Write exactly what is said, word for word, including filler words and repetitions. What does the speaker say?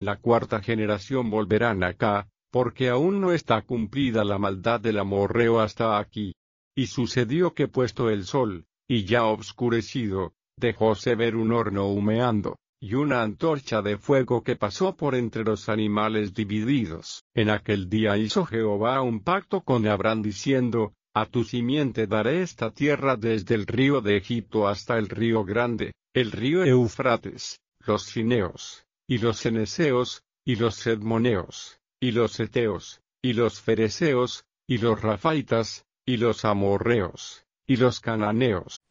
la cuarta generación volverán acá, porque aún no está cumplida la maldad del amorreo hasta aquí. Y sucedió que puesto el sol, y ya obscurecido, dejóse ver un horno humeando, y una antorcha de fuego que pasó por entre los animales divididos. En aquel día hizo Jehová un pacto con Abraham diciendo, a tu simiente daré esta tierra desde el río de Egipto hasta el río grande, el río Eufrates, los cineos, y los ceneseos, y los sedmoneos, y los heteos, y los fereceos, y los rafaitas, y los amorreos, y los cananeos,